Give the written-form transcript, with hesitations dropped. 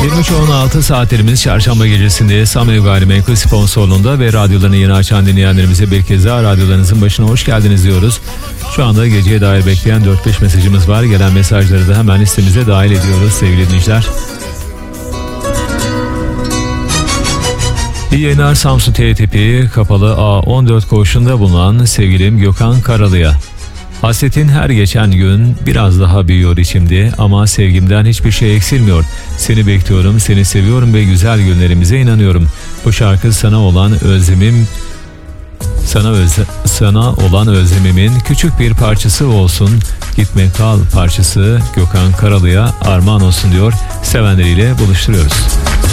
23.16 saatlerimiz çarşamba gecesinde Samir Gayrimenkul sponsorluğunda ve radyolarını yeni açan dinleyenlerimize bir kez daha radyolarınızın başına hoş geldiniz diyoruz. Şu anda geceye dair bekleyen 4-5 mesajımız var. Gelen mesajları da hemen listemize dahil ediyoruz sevgili dinleyiciler. İyi yayınlar Samsun T tipi kapalı A14 koğuşunda bulunan sevgilim Gökhan Karalı'ya. Hasretin her geçen gün biraz daha büyüyor içimde ama sevgimden hiçbir şey eksilmiyor. Seni bekliyorum, seni seviyorum ve güzel günlerimize inanıyorum. Bu şarkı sana olan özlemimin küçük bir parçası olsun. Gitme kal parçası Gökhan Karalı'ya armağan olsun diyor. Sevenleriyle buluşturuyoruz.